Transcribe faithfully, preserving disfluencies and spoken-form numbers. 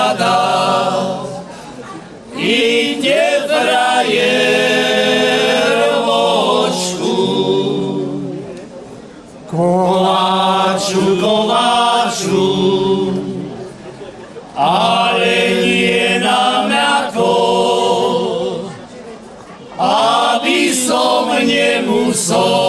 Ide frajer ložku, koláču, koláču, ale nie na mňako, aby som nemusel